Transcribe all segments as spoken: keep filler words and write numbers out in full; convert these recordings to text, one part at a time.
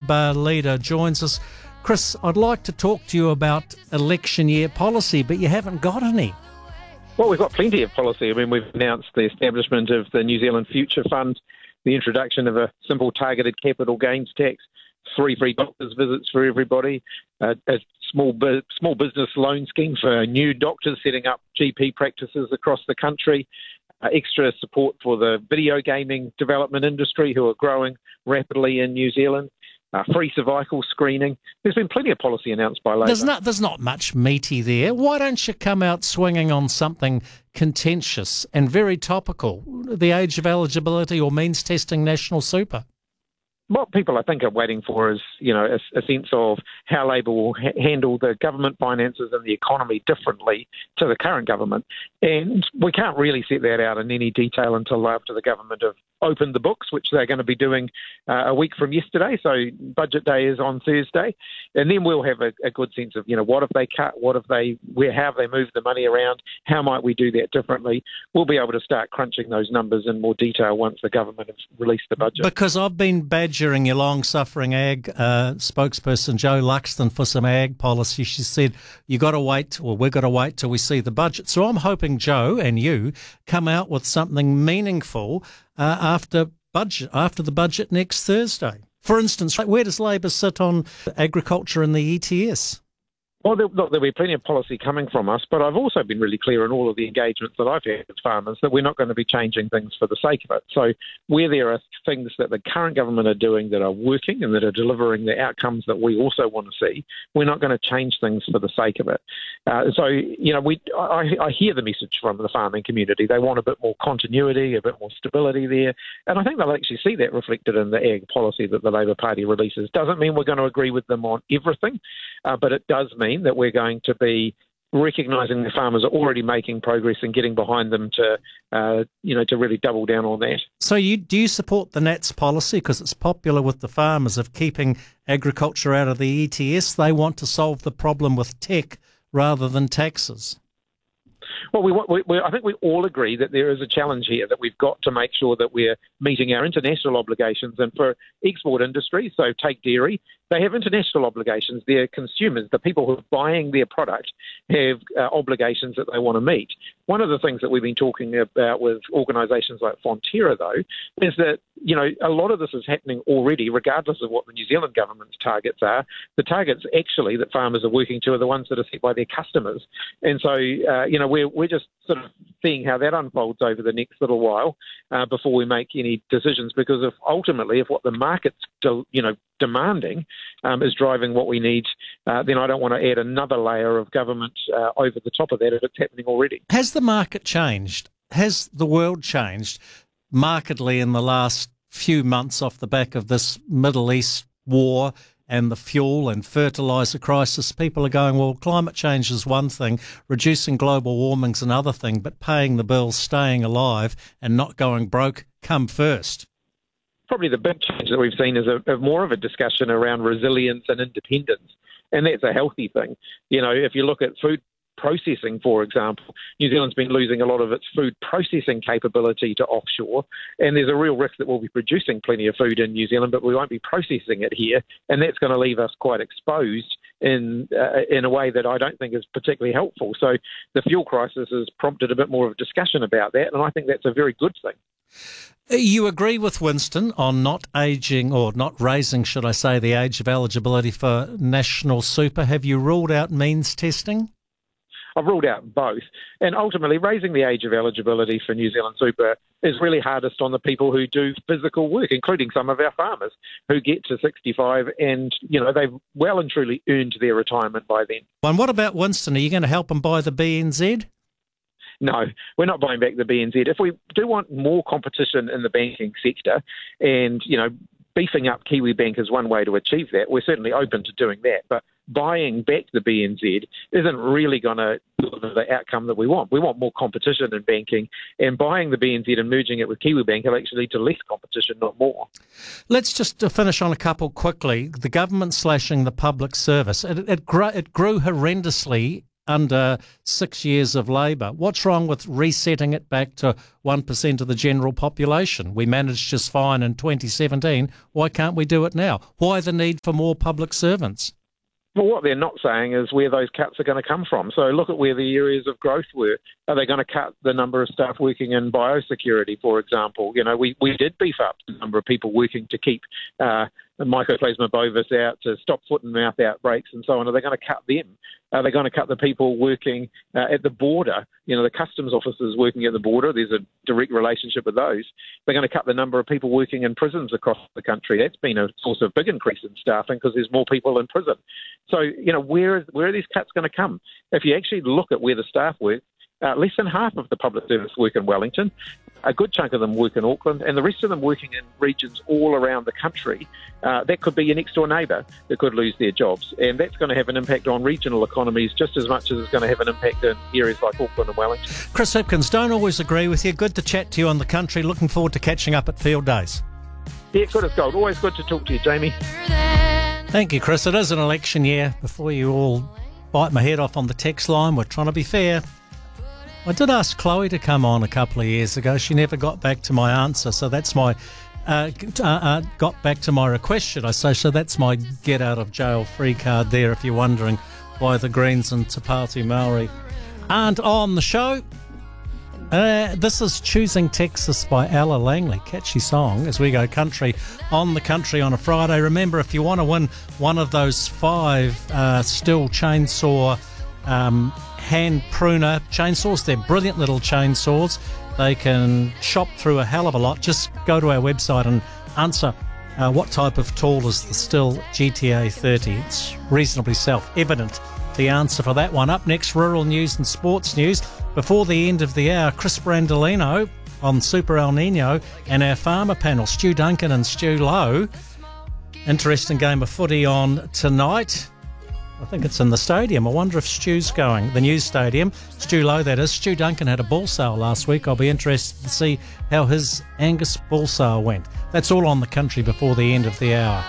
Labour leader, joins us. Chris, I'd like to talk to you about election year policy, but you haven't got any. Well, we've got plenty of policy. I mean, we've announced the establishment of the New Zealand Future Fund, the introduction of a simple targeted capital gains tax, three free doctors' visits for everybody, uh, a small bu- small business loan scheme for new doctors setting up G P practices across the country, uh, extra support for the video gaming development industry who are growing rapidly in New Zealand, uh, free cervical screening. There's been plenty of policy announced by Labour. There's not, there's not much meaty there. Why don't you come out swinging on something contentious and very topical, the age of eligibility or means testing national super? What people, I think, are waiting for is, you know, a, a sense of how Labour will ha- handle the government finances and the economy differently to the current government. And we can't really set that out in any detail until after the government have opened the books, which they're going to be doing uh, a week from yesterday. So budget day is on Thursday. And then we'll have a, a good sense of, you know, what have they cut? What have they, where have they moved the money around? How might we do that differently? We'll be able to start crunching those numbers in more detail once the government has released the budget. Because I've been badgering your long-suffering ag uh, spokesperson, Jo Luxton, for some ag policy. She said, you got to wait, or we've got to wait till we see the budget. So I'm hoping Jo and you come out with something meaningful uh, after budget, after the budget next Thursday. For instance, where does Labour sit on agriculture and the E T S? Well, there, look, there'll be plenty of policy coming from us, but I've also been really clear in all of the engagements that I've had with farmers that we're not going to be changing things for the sake of it. So where there are things that the current government are doing that are working and that are delivering the outcomes that we also want to see, we're not going to change things for the sake of it. Uh, so, you know, we I, I hear the message from the farming community. They want a bit more continuity, a bit more stability there, and I think they'll actually see that reflected in the ag policy that the Labour Party releases. Doesn't mean we're going to agree with them on everything, uh, but it does mean that we're going to be recognising the farmers are already making progress and getting behind them to, uh, you know, to really double down on that. So you, do you support the N A T S policy? Because it's popular with the farmers of keeping agriculture out of the E T S. They want to solve the problem with tech rather than taxes. Well, we, we, we, I think we all agree that there is a challenge here, that we've got to make sure that we're meeting our international obligations. And for export industries, so take dairy, they have international obligations. Their consumers, the people who are buying their product, have uh, obligations that they want to meet. One of the things that we've been talking about with organisations like Fonterra, though, is that, you know, a lot of this is happening already, regardless of what the New Zealand government's targets are. The targets, actually, that farmers are working to are the ones that are set by their customers. And so, uh, you know, we're, we're just sort of seeing how that unfolds over the next little while uh, before we make any decisions, because if ultimately, if what the market's, de- you know, demanding um, is driving what we need, uh, then I don't want to add another layer of government uh, over the top of that if it's happening already. Has the market changed? Has the world changed markedly in the last few months off the back of this Middle East war and the fuel and fertiliser crisis? People are going, well, climate change is one thing, reducing global warming's another thing, but paying the bills, staying alive and not going broke come first. Probably the big change that we've seen is a, a more of a discussion around resilience and independence, and that's a healthy thing. You know, if you look at food processing, for example, New Zealand's been losing a lot of its food processing capability to offshore, and there's a real risk that we'll be producing plenty of food in New Zealand, but we won't be processing it here, and that's going to leave us quite exposed in uh, in a way that I don't think is particularly helpful. So the fuel crisis has prompted a bit more of a discussion about that, and I think that's a very good thing. You agree with Winston on not ageing, or not raising, should I say, the age of eligibility for national super. Have you ruled out means testing? I've ruled out both. And ultimately, raising the age of eligibility for New Zealand Super is really hardest on the people who do physical work, including some of our farmers who get to sixty-five and, you know, they've well and truly earned their retirement by then. And what about Winston? Are you going to help him buy the B N Z? No, we're not buying back the B N Z. If we do want more competition in the banking sector and, you know, beefing up Kiwibank is one way to achieve that, we're certainly open to doing that. But buying back the B N Z isn't really going to deliver the outcome that we want. We want more competition in banking, and buying the B N Z and merging it with Kiwibank will actually lead to less competition, not more. Let's just finish on a couple quickly. The government slashing the public service. It, it, grew, it grew horrendously under six years of Labor. What's wrong with resetting it back to one percent of the general population? We managed just fine in twenty seventeen. Why can't we do it now? Why the need for more public servants? Well, what they're not saying is where those cuts are going to come from. So look at where the areas of growth were. Are they going to cut the number of staff working in biosecurity, for example? You know, we, we did beef up the number of people working to keep uh, Mycoplasma bovis out, to stop foot and mouth outbreaks and so on. Are they going to cut them? Are they going to cut the people working uh, at the border? You know, the customs officers working at the border, there's a direct relationship with those. They're going to cut the number of people working in prisons across the country. That's been a source of big increase in staffing because there's more people in prison. So, you know, where, is, where are these cuts going to come? If you actually look at where the staff work, uh, less than half of the public service work in Wellington, a good chunk of them work in Auckland, and the rest of them working in regions all around the country. Uh, that could be your next door neighbour that could lose their jobs, and that's going to have an impact on regional economies just as much as it's going to have an impact in areas like Auckland and Wellington. Chris Hipkins, don't always agree with you. Good to chat to you on the country. Looking forward to catching up at Field Days. Yeah, good as gold. Always good to talk to you, Jamie. Thank you, Chris. It is an election year. Before you all bite my head off on the text line, we're trying to be fair. I did ask Chloe to come on a couple of years ago. She never got back to my answer, so that's my uh, uh, uh, got back to my request, should I say. So that's my get out of jail free card there, if you're wondering why the Greens and Te Pāti Māori aren't on the show. Uh, this is Choosing Texas by Ella Langley. Catchy song as we go country on the country on a Friday. Remember, if you want to win one of those five uh, Stihl chainsaw um, hand pruner chainsaws, they're brilliant little chainsaws. They can chop through a hell of a lot. Just go to our website and answer uh, what type of tool is the Stihl G T A thirty. It's reasonably self-evident, the answer for that one. Up next, rural news and sports news. Before the end of the hour, Chris Brandolino on Super El Nino and our farmer panel, Stu Duncan and Stu Lowe. Interesting game of footy on tonight. I think it's in the stadium. I wonder if Stu's going. The new stadium. Stu Lowe, that is. Stu Duncan had a bull sale last week. I'll be interested to see how his Angus bull sale went. That's all on the country before the end of the hour.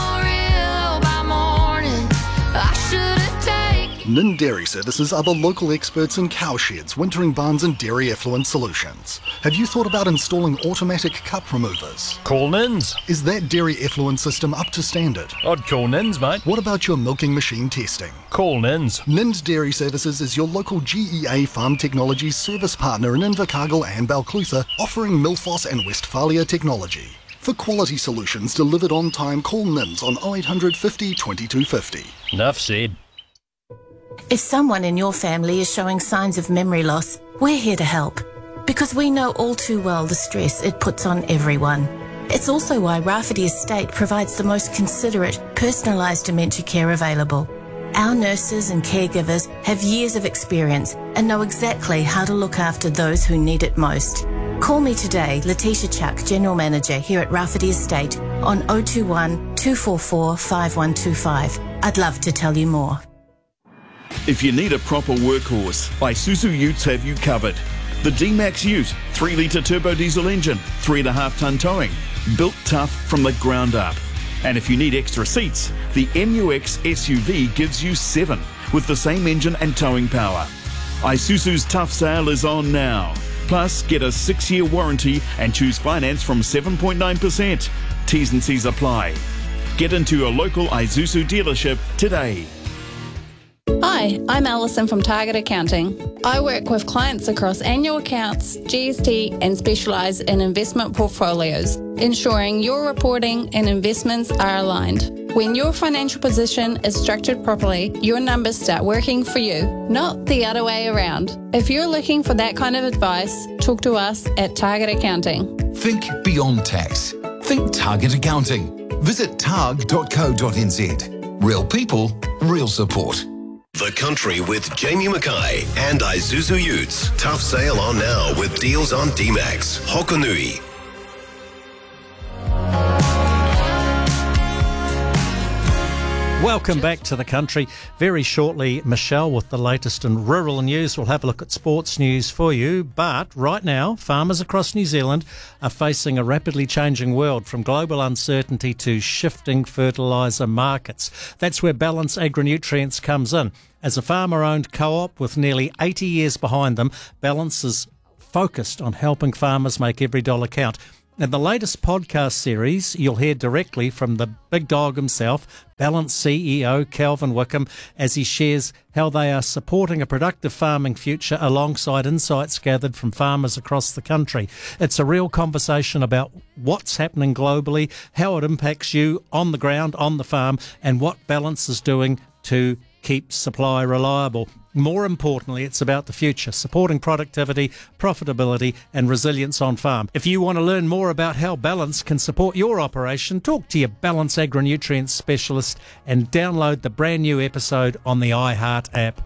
Nin Dairy Services are the local experts in cowsheds, wintering barns and dairy effluent solutions. Have you thought about installing automatic cup removers? Call Nins. Is that dairy effluent system up to standard? I'd call Nins, mate. What about your milking machine testing? Call Nins. Nins Dairy Services is your local G E A Farm Technologies service partner in Invercargill and Balclutha, offering Milfos and Westphalia technology. For quality solutions delivered on time, call Nins on oh eight hundred fifty, twenty-two fifty. Enough said. If someone in your family is showing signs of memory loss, we're here to help. Because we know all too well the stress it puts on everyone. It's also why Rafferty Estate provides the most considerate, personalised dementia care available. Our nurses and caregivers have years of experience and know exactly how to look after those who need it most. Call me today, Letitia Chuck, General Manager here at Rafferty Estate, on oh two one, two four four, five one two five. I'd love to tell you more. If you need a proper workhorse, Isuzu Utes have you covered. The D-Max Ute, three litre turbo diesel engine, three and a half tonne towing, built tough from the ground up. And if you need extra seats, the M U X S U V gives you seven, with the same engine and towing power. Isuzu's tough sale is on now. Plus, get a six-year warranty and choose finance from seven point nine percent. T's and C's apply. Get into your local Isuzu dealership today. Hi, I'm Alison from Target Accounting. I work with clients across annual accounts, G S T and specialise in investment portfolios, ensuring your reporting and investments are aligned. When your financial position is structured properly, your numbers start working for you, not the other way around. If you're looking for that kind of advice, talk to us at Target Accounting. Think beyond tax. Think Target Accounting. Visit targ dot co dot n z. Real people, real support. The Country with Jamie Mackay and Isuzu Utes. Tough sale on now with deals on D-Max, Hokonui. Welcome back to the country. Very shortly, Michelle with the latest in rural news. We'll have a look at sports news for you. But right now, farmers across New Zealand are facing a rapidly changing world, from global uncertainty to shifting fertiliser markets. That's where Balance Agri-Nutrients comes in. As a farmer-owned co-op with nearly eighty years behind them, Balance is focused on helping farmers make every dollar count. In the latest podcast series, you'll hear directly from the big dog himself, Balance C E O Calvin Wickham, as he shares how they are supporting a productive farming future alongside insights gathered from farmers across the country. It's a real conversation about what's happening globally, how it impacts you on the ground, on the farm, and what Balance is doing to keep supply reliable. More importantly, it's about the future, supporting productivity, profitability and resilience on farm. If you want to learn more about how Balance can support your operation, talk to your Balance Agri-Nutrients specialist and download the brand new episode on the iHeart app.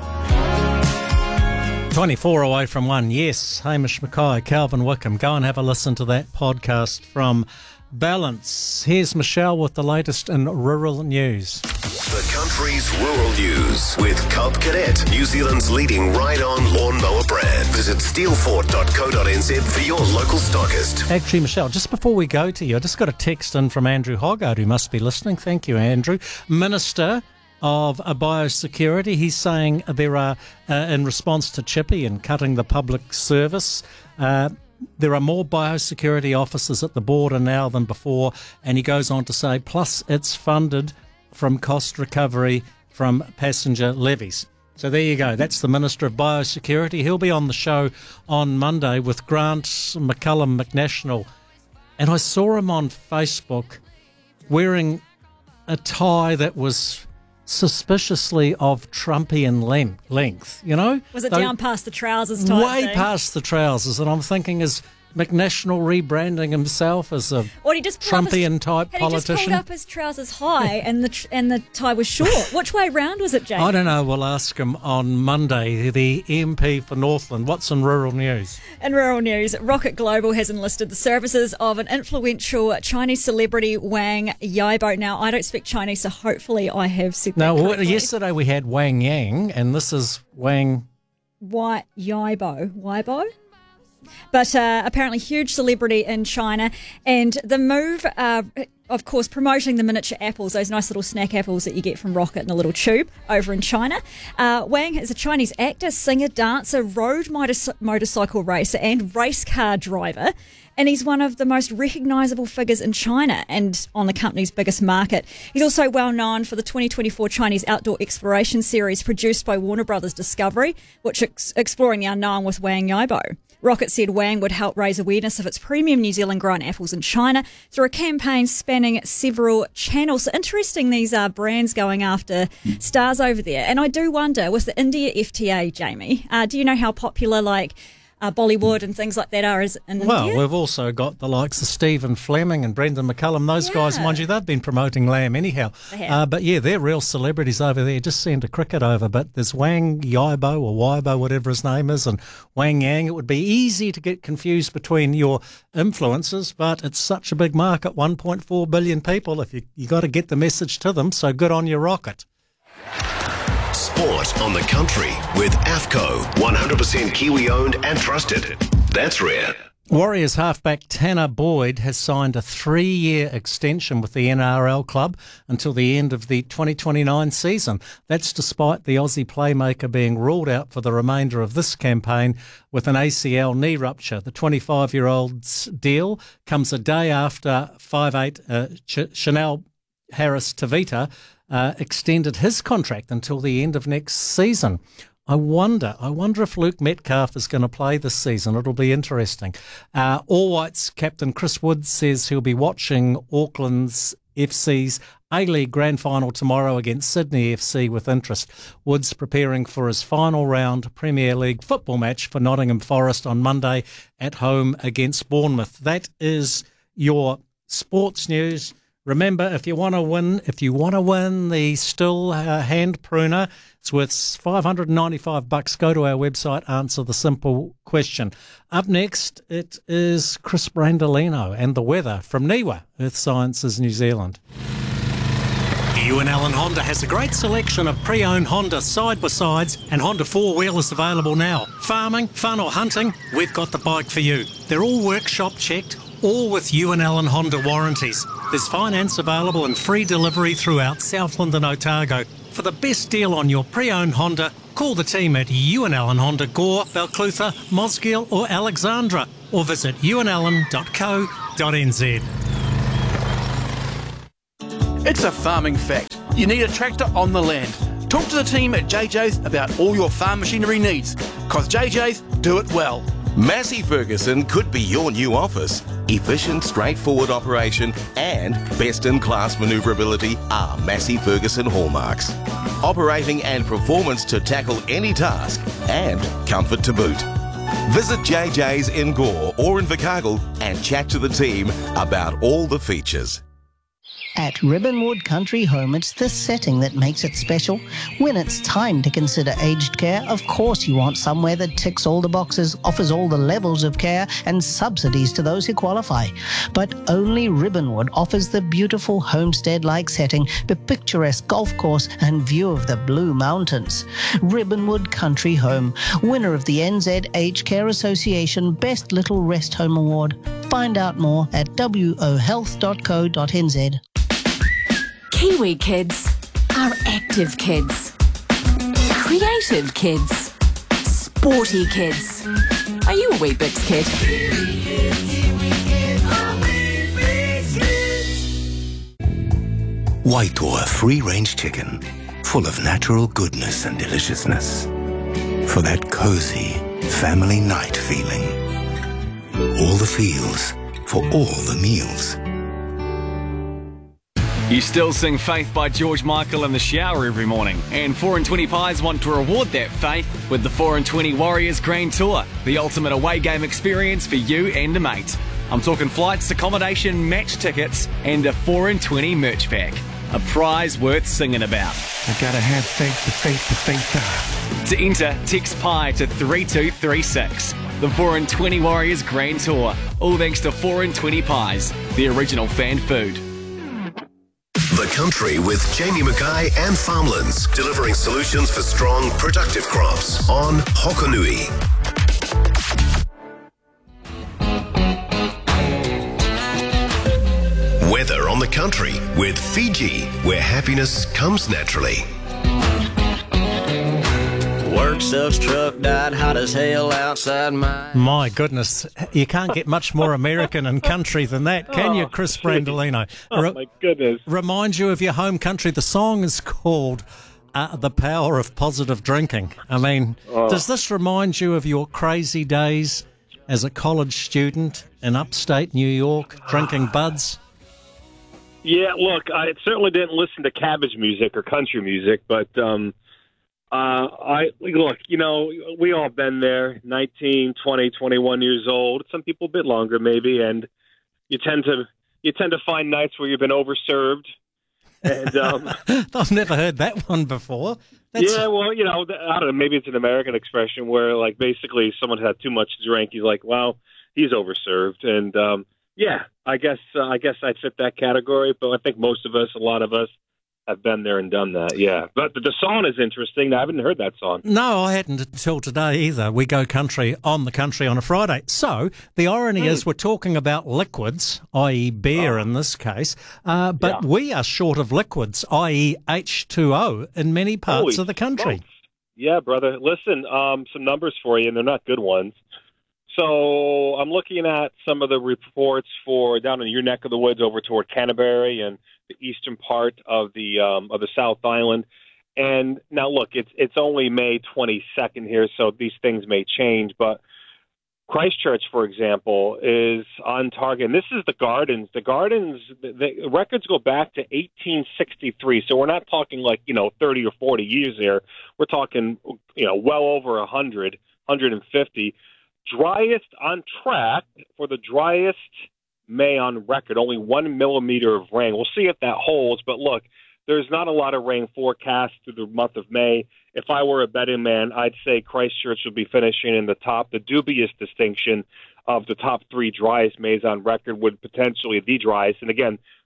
twenty-four away from one, yes. Hamish Mackay, Calvin Wickham. Go and have a listen to that podcast from Balance. Here's Michelle with the latest in rural news. The country's rural news with Cub Cadet, New Zealand's leading ride-on lawnmower brand. Visit steelfort dot co dot n z for your local stockist. Actually, Michelle, just before we go to you, I just got a text in from Andrew Hoggard, who must be listening. Thank you, Andrew. Minister of uh, Biosecurity. He's saying there are, uh, in response to Chippy and cutting the public service, uh, there are more biosecurity officers at the border now than before. And he goes on to say, plus it's funded from cost recovery from passenger levies. So there you go. That's the Minister of Biosecurity. He'll be on the show on Monday with Grant McCullum McNational. And I saw him on Facebook wearing a tie that was suspiciously of Trumpian lem- length, you know? Was it Though, down past the trousers type way thing? past the trousers. And I'm thinking, is McNational rebranding himself as a Or he just Trumpian type had politician? He just pulled up his trousers high and the tr- and the tie was short. Which way round was it, Jane? I don't know. We'll ask him on Monday. The M P for Northland. What's in rural news? In rural news, Rocket Global has enlisted the services of an influential Chinese celebrity, Wang Yibo. Now, I don't speak Chinese, so hopefully I have said that Now, correctly. yesterday we had Wang Yang, and this is Wang... Why Yibo? Yibo? But uh, apparently huge celebrity in China. And the move, uh, of course, promoting the miniature apples, those nice little snack apples that you get from Rocket in a little tube over in China. Uh, Wang is a Chinese actor, singer, dancer, road motor- motorcycle racer and race car driver. And he's one of the most recognisable figures in China and on the company's biggest market. He's also well known for the twenty twenty-four Chinese Outdoor Exploration Series produced by Warner Brothers Discovery, which is exploring the unknown with Wang Yibo. Rocket said Wang would help raise awareness of its premium New Zealand-grown apples in China through a campaign spanning several channels. So interesting, these are brands going after stars over there. And I do wonder, with the India F T A, Jamie, uh, do you know how popular, like, Uh, Bollywood and things like that are as in Well, India? we've also got the likes of Stephen Fleming and Brendan McCullum. Those Yeah. guys, mind you, they've been promoting lamb anyhow. They have. Uh, but yeah, they're real celebrities over there. Just send a cricket over. But there's Wang Yibo or Weibo, whatever his name is, and Wang Yang. It would be easy to get confused between your influences, but it's such a big market, one point four billion people. If you you got to get the message to them, so good on your Rocket. Sport on the country with AFCO, one hundred percent Kiwi owned and trusted. That's rare. Warriors halfback Tanner Boyd has signed a three-year extension with the N R L club until the end of the twenty twenty-nine season. That's despite the Aussie playmaker being ruled out for the remainder of this campaign with an A C L knee rupture. The twenty-five-year-old's deal comes a day after five eight uh, Ch- Chanel Harris Tavita uh, extended his contract until the end of next season. I wonder, I wonder if Luke Metcalf is going to play this season. It'll be interesting. Uh, All Whites captain Chris Woods says he'll be watching Auckland's F C's A-League Grand Final tomorrow against Sydney F C with interest. Woods preparing for his final round Premier League football match for Nottingham Forest on Monday at home against Bournemouth. That is your sports news. Remember, if you want to win, if you want to win the Still uh, hand pruner, it's worth five hundred ninety-five bucks. Go to our website, answer the simple question. Up next, it is Chris Brandolino and the weather from NIWA, Earth Sciences New Zealand. Ewan Allen Honda has a great selection of pre-owned Honda side-by-sides and Honda four-wheelers available now. Farming, fun or hunting, we've got the bike for you. They're all workshop checked, all with Ewan Allen Honda warranties. There's finance available and free delivery throughout Southland and Otago. For the best deal on your pre-owned Honda, call the team at Ewan Allen Honda Gore, Balclutha, Mosgiel or Alexandra, or visit ewan allen dot co dot n z. It's a farming fact. You need a tractor on the land. Talk to the team at J J's about all your farm machinery needs, because J J's do it well. Massey Ferguson could be your new office. Efficient, straightforward operation and best-in-class manoeuvrability are Massey Ferguson hallmarks. Operating and performance to tackle any task and comfort to boot. Visit J J's in Gore or in Invercargill and chat to the team about all the features. At Ribbonwood Country Home, it's the setting that makes it special. When it's time to consider aged care, of course you want somewhere that ticks all the boxes, offers all the levels of care and subsidies to those who qualify. But only Ribbonwood offers the beautiful homestead-like setting, the picturesque golf course and view of the Blue Mountains. Ribbonwood Country Home, winner of the N Z Aged Care Association Best Little Rest Home Award. Find out more at w o health dot co dot n z. Kiwi kids are active kids, creative kids, sporty kids. Are you a Weet-Bix kid? Waitoa free-range chicken, full of natural goodness and deliciousness. For that cozy family night feeling. All the feels for all the meals. You still sing Faith by George Michael in the shower every morning. And four and twenty Pies want to reward that faith with the four and twenty Warriors Grand Tour, the ultimate away game experience for you and a mate. I'm talking flights, accommodation, match tickets, and a four and twenty merch pack. A prize worth singing about. I gotta have faith, the faith, the faith. To enter, text PIE to three two three six. The four and twenty Warriors Grand Tour. All thanks to four and twenty Pies, the original fan food. The Country with Jamie Mackay and Farmlands, delivering solutions for strong, productive crops on Hokonui. Weather on the Country with Fiji, where happiness comes naturally. Work sucks, truck died, hot as hell outside my... My goodness, you can't get much more American and country than that, can you, Chris Brandolino? Oh, Re- my goodness. Remind you of your home country. The song is called uh, The Power of Positive Drinking. I mean, oh. Does this remind you of your crazy days as a college student in upstate New York, drinking buds? Yeah, look, I certainly didn't listen to cabbage music or country music, but... um Uh, I look, you know, we all been there, nineteen, twenty, twenty-one years old. Some people a bit longer, maybe, and you tend to you tend to find nights where you've been overserved. And um, I've never heard that one before. That's... Yeah, well, you know, I don't know. Maybe it's an American expression where, like, basically someone had too much to drink. He's like, "Well, he's overserved," and um, yeah, I guess uh, I guess I'd fit that category. But I think most of us, a lot of us. I've been there and done that, yeah. But the, the song is interesting. I haven't heard that song. No, I hadn't until today either. We go country on the country on a Friday. So the irony mm. is we're talking about liquids, that is beer oh. in this case, uh, but yeah. we are short of liquids, that is H two O, in many parts Holy of the country. Smokes. Yeah, brother. Listen, um, some numbers for you, and they're not good ones. So I'm looking at some of the reports for down in your neck of the woods over toward Canterbury and the eastern part of the um, of the South Island. And now, look, it's it's only May twenty-second here, so these things may change. But Christchurch, for example, is on target. And this is the Gardens. The Gardens, the, the records go back to eighteen sixty-three. So we're not talking like, you know, thirty or forty years there. We're talking, you know, well over one hundred, one hundred fifty. Driest on track for the driest May on record, only one millimeter of rain. We'll see if that holds, but look, there's not a lot of rain forecast through the month of May. If I were a betting man, I'd say Christchurch will be finishing in the top. The dubious distinction of the top three driest Mays on record would potentially the driest. And again,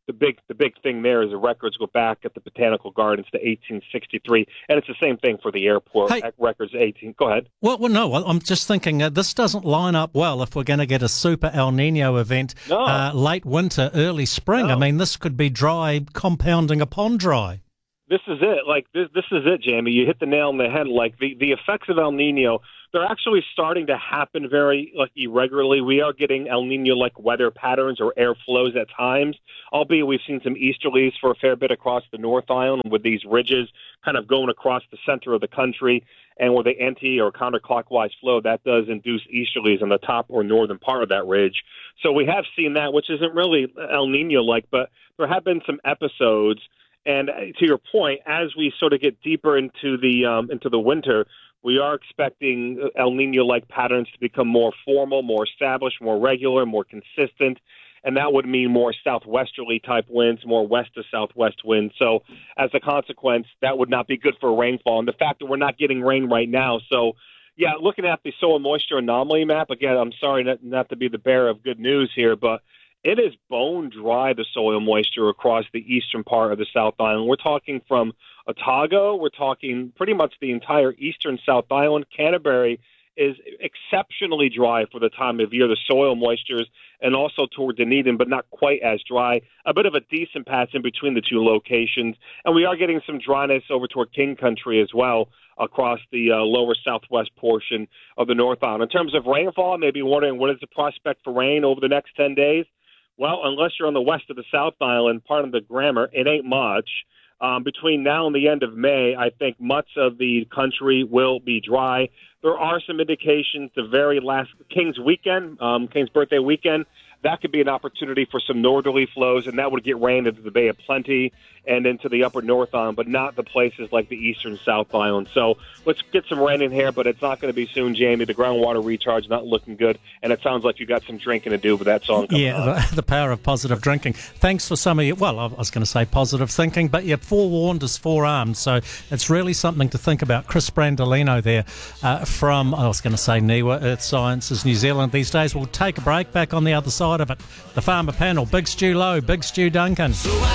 the big the big thing there is the records go back at the Botanical Gardens to eighteen sixty-three, and it's the same thing for the airport. Hey, records eighteen. Go ahead. Well, well, no, I'm just thinking uh, this doesn't line up well if we're going to get a super El Nino event No. uh, late winter, early spring. No. I mean, this could be dry, compounding upon dry. This is it. Like this, this is it, Jamie. You hit the nail on the head. Like the, the effects of El Nino, they're actually starting to happen very like irregularly. We are getting El Nino-like weather patterns or air flows at times, albeit we've seen some easterlies for a fair bit across the North Island with these ridges kind of going across the center of the country. And with the anti- or counterclockwise flow, that does induce easterlies on the top or northern part of that ridge. So we have seen that, which isn't really El Nino-like, but there have been some episodes. And to your point, as we sort of get deeper into the um, into the winter, we are expecting El Nino-like patterns to become more formal, more established, more regular, more consistent, and that would mean more southwesterly type winds, more west to southwest winds. So as a consequence, that would not be good for rainfall. And the fact that we're not getting rain right now, so yeah, looking at the soil moisture anomaly map, again, I'm sorry not, not to be the bearer of good news here, but it is bone dry, the soil moisture across the eastern part of the South Island. We're talking from Otago. We're talking pretty much the entire eastern South Island. Canterbury is exceptionally dry for the time of year, the soil moistures, and also toward Dunedin, but not quite as dry. A bit of a decent patch in between the two locations. And we are getting some dryness over toward King Country as well across the uh, lower southwest portion of the North Island. In terms of rainfall, maybe wondering what is the prospect for rain over the next ten days? Well, unless you're on the west of the South Island, part of the grammar, it ain't much. Um, between now and the end of May, I think much of the country will be dry. There are some indications the very last King's weekend, um, King's birthday weekend, that could be an opportunity for some northerly flows, and that would get rain into the Bay of Plenty and into the upper North Island, but not the places like the eastern South Island. So let's get some rain in here, but it's not going to be soon, Jamie. The groundwater recharge not looking good, and it sounds like you got some drinking to do with that song coming Yeah, up. the, the power of positive drinking. Thanks for some of your, well, I was going to say positive thinking, but you're forewarned is forearmed, so it's really something to think about. Chris Brandolino there uh, from, I was going to say NIWA, Earth Sciences New Zealand these days. We'll take a break. Back on the other side of it, the Farmer Panel, Big Stu Lowe, Big Stu Duncan.